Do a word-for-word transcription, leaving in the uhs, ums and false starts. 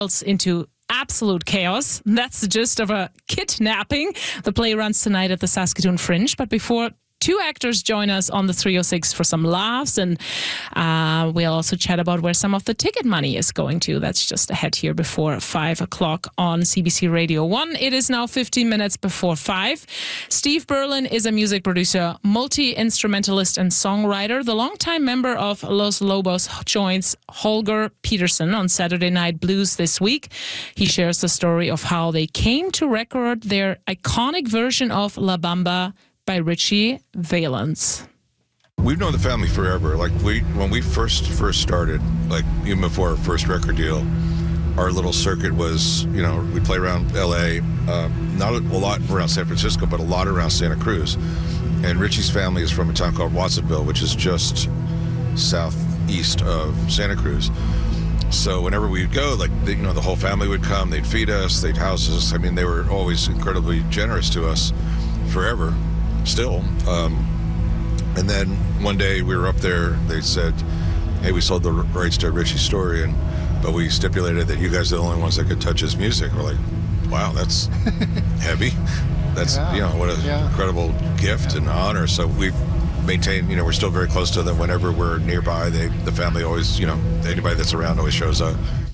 into absolute chaos. That's the gist of a kidnapping. The play runs tonight at the Saskatoon Fringe. But before two actors join us on the three oh six for some laughs, and uh, we'll also chat about where some of the ticket money is going to. That's just ahead here before five o'clock on C B C Radio one. It is now fifteen minutes before five. Steve Berlin is a music producer, multi-instrumentalist and songwriter. The longtime member of Los Lobos joins Holger Peterson on Saturday Night Blues this week. He shares the story of how they came to record their iconic version of La Bamba by Richie Valens. We've known the family forever. Like we, when we first first started, like even before our first record deal, our little circuit was, you know, we play around L A, um, not a lot around San Francisco, but a lot around Santa Cruz. And Richie's family is from a town called Watsonville, which is just southeast of Santa Cruz. So whenever we'd go, like, the, you know, the whole family would come, they'd feed us, they'd house us. I mean, they were always incredibly generous to us forever. Still, um, and then one day we were up there. They said, "Hey, we sold the rights to Richie's story, and but we stipulated that you guys are the only ones that could touch his music." We're like, "Wow, that's heavy. That's yeah. you know what an yeah. incredible gift yeah. and honor." So we've maintained. You know, we're still very close to them. Whenever we're nearby, they the family always, you know, anybody that's around always shows up.